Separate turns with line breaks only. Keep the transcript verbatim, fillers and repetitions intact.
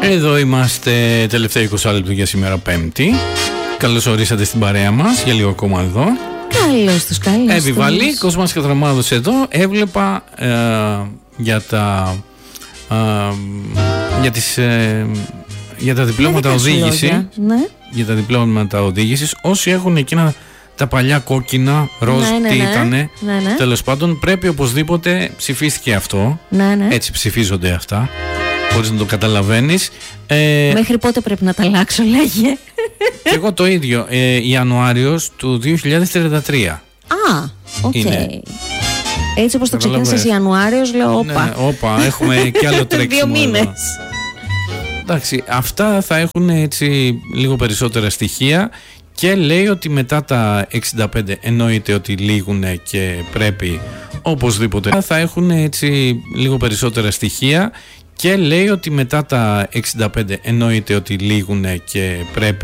Εδώ είμαστε, τελευταίο είκοσι λεπτό για σήμερα Πέμπτη. Καλώς ορίσατε στην παρέα μας για λίγο ακόμα εδώ.
Καλώς τους, καλώς τους.
Επιβαλή, Κοσμάς Κατραμάδος εδώ. Έβλεπα ε, για τα ε, για, τις, ε, για τα διπλώματα οδήγησης.
Ναι.
Για τα διπλώματα οδήγησης. Όσοι έχουν εκείνα τα παλιά κόκκινα, ροζ,
ναι, ναι,
τι
ναι.
ήτανε,
ναι, ναι.
τέλος πάντων πρέπει οπωσδήποτε, ψηφίστηκε αυτό.
Ναι, ναι.
Έτσι ψηφίζονται αυτά, χωρίς να το καταλαβαίνεις. ε,
Μέχρι πότε πρέπει να τα αλλάξω, λέγε.
Και εγώ το ίδιο, ε, Ιανουάριος του δύο χιλιάδες τριάντα τρία.
Α, οκ.
Είναι.
Έτσι όπως το ξεκίνησες Ιανουάριος, λέω όπα.
Ναι, όπα, έχουμε κι άλλο τρέξιμο.
Δύο μήνες.
Εδώ. Εντάξει, αυτά θα έχουν έτσι λίγο περισσότερα στοιχεία. Και λέει ότι μετά τα εξήντα πέντε εννοείται ότι λήγουν και πρέπει οπωσδήποτε. Θα έχουν έτσι λίγο περισσότερα στοιχεία. Και λέει ότι μετά τα εξήντα πέντε εννοείται ότι λήγουν και πρέπει